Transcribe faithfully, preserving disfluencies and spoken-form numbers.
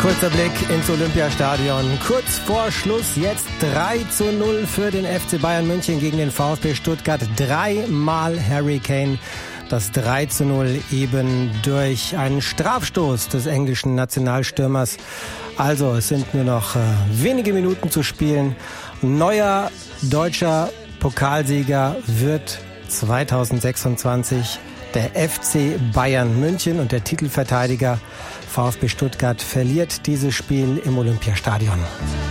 Kurzer Blick ins Olympiastadion. Kurz vor Schluss jetzt drei zu null für den F C Bayern München gegen den VfB Stuttgart. Dreimal Harry Kane. Das drei zu null eben durch einen Strafstoß des englischen Nationalstürmers. Also es sind nur noch äh, wenige Minuten zu spielen. Neuer deutscher Pokalsieger wird zweitausendsechsundzwanzig der F C Bayern München, und der Titelverteidiger VfB Stuttgart verliert dieses Spiel im Olympiastadion.